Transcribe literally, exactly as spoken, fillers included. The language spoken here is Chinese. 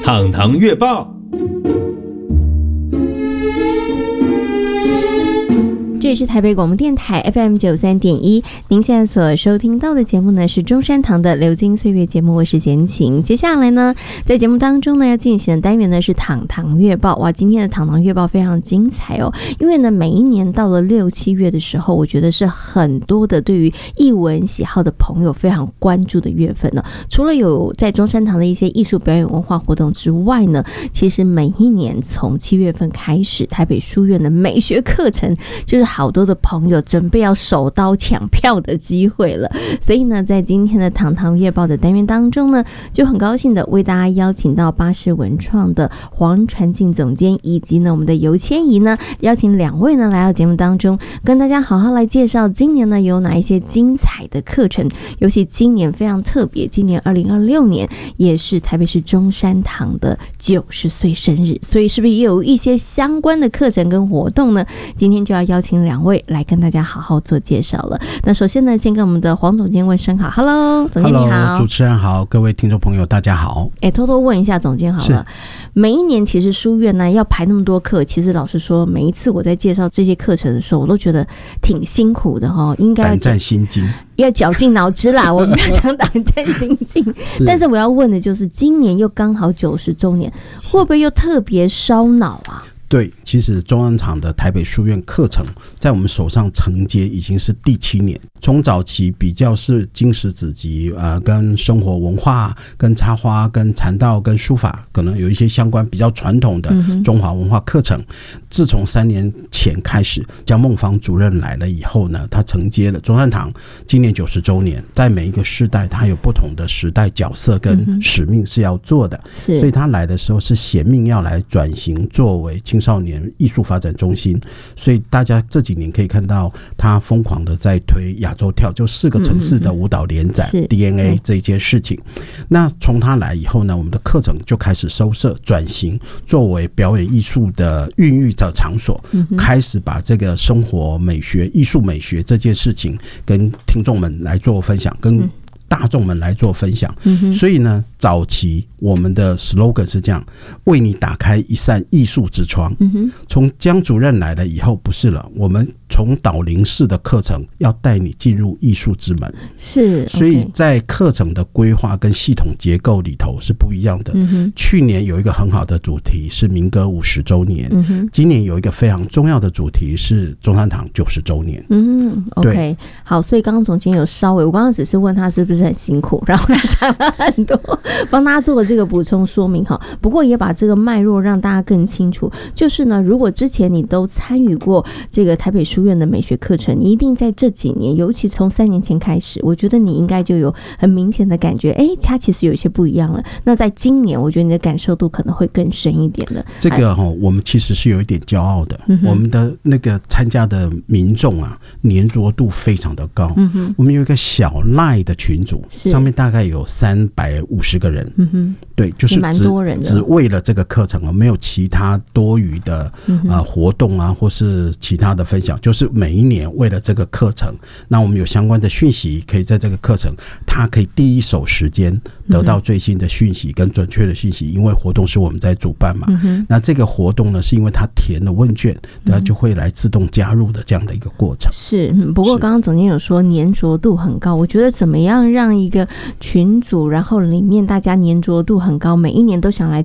堂堂月报， 这里是台北广播电台 F M 九三点一，您现在所收听到的节目呢是中山堂的流金岁月节目，我是简晴。接下来呢，在节目当中呢要进行的单元呢是堂堂月报。哇，今天的堂堂月报非常精彩哦，因为呢每一年到了六七月的时候，我觉得是很多的对于艺文喜好的朋友非常关注的月份呢。除了有在中山堂的一些艺术表演文化活动之外呢，其实每一年从七月份开始，台北书院的美学课程就是好多的朋友准备要手刀抢票的机会了。所以呢，在今天的堂堂月报的单元当中呢，就很高兴的为大家邀请到巴士文创的黄传进总监，以及呢我们的尤千怡呢，邀请两位呢来到节目当中，跟大家好好来介绍今年呢有哪一些精彩的课程。尤其今年非常特别，今年二零二六年也是台北市中山堂的九十岁生日，所以是不是也有一些相关的课程跟活动呢？今天就要邀请两位来跟大家好好做介绍了。那首先呢，先跟我们的黄总监问声好 ，Hello， 总监你好。 Hello， 主持人好，各位听众朋友大家好。 哎，偷偷问一下总监好了，每一年其实书院呢要排那么多课，其实老实说，每一次我在介绍这些课程的时候，我都觉得挺辛苦的哈，应该要胆战心惊， 要绞尽脑汁啦。我不要讲胆战心惊，但是我要问的就是，今年又刚好九十周年，会不会又特别烧脑啊？ 对，其实中山堂的台北书院课程在我们手上承接已经是第七年。从早期比较是经史子集，呃，跟生活文化、跟插花、跟禅道、跟书法，可能有一些相关比较传统的中华文化课程。嗯、自从三年前开始，江梦芳主任来了以后呢，他承接了中山堂今年九十周年，在每一个世代，他有不同的时代角色跟使命是要做的，嗯、所以他来的时候是衔命要来转型作为青少年艺术发展中心，所以大家这几年可以看到他疯狂的在推亚洲跳，就四个城市的舞蹈联展、嗯、D N A 这一件事情。那从他来以后呢，我们的课程就开始收摄转型，作为表演艺术的孕育的场所、嗯、开始把这个生活美学、艺术美学这件事情跟听众们来做分享，跟大众们来做分享、嗯、所以呢，早期我们的 slogan 是这样：为你打开一扇艺术之窗。从、嗯、江主任来了以后，不是了，我们从导灵式的课程要带你进入艺术之门， 是， 所以在课程的规划跟系统结构里头是不一样的。嗯、去年有一个很好的主题是民歌五十周年、嗯，今年有一个非常重要的主题是中山堂九十周年。 嗯 ，OK， 好，所以刚刚总监有稍微，我刚刚只是问他是不是很辛苦，然后他讲了很多，帮他做了这个补充说明哈。不过也把这个脉络让大家更清楚，就是呢，如果之前你都参与过这个台北书院的美学课程，你一定在这几年，尤其从三年前开始，我觉得你应该就有很明显的感觉，哎，它其实有一些不一样了。那在今年，我觉得你的感受度可能会更深一点了。 这个哈、哦，我们其实是有一点骄傲的，嗯、我们的那个参加的民众啊，粘着度非常的高。嗯、我们有一个小赖的群组，上面大概有三百五十个人。嗯哼，对，就是蛮多人的， 只为了这个课程，没有其他多余的、嗯呃、活动啊，或是其他的分享，就是每一年为了这个课程，那我们有相关的讯息，可以在这个课程，它可以第一手时间得到最新的讯息跟准确的讯息，因为活动是我们在主办嘛。嗯、那这个活动呢，是因为他填了问卷，它就会来自动加入的这样的一个过程。 是，不过刚刚总监有说粘着度很高，我觉得怎么样让一个群组，然后里面大家粘着度很高，每一年都想来